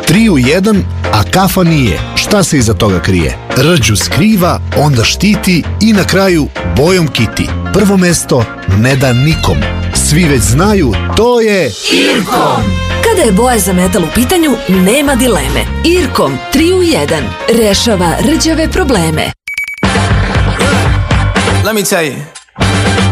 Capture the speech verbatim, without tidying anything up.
Tri u jedan, a kafa nije. Šta se iza toga krije? Rđu skriva, onda štiti i na kraju bojom kiti. Prvo mesto ne da nikom. Svi već znaju, to je Irkom. Kada je boja za metal u pitanju, nema dileme. Irkom tri u jedan rešava rđave probleme. Let me tell you.